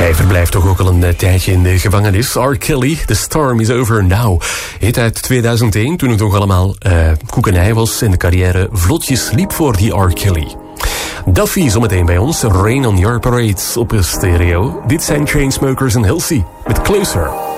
Hij verblijft toch ook al een tijdje in de gevangenis. R. Kelly, The Storm is Over Now. Hit uit 2001, toen het nog allemaal koekenij was en de carrière vlotjes liep voor die R. Kelly. Duffy zometeen bij ons. Rain on Your Parade op stereo. Dit zijn Chainsmokers en Halsey met Closer.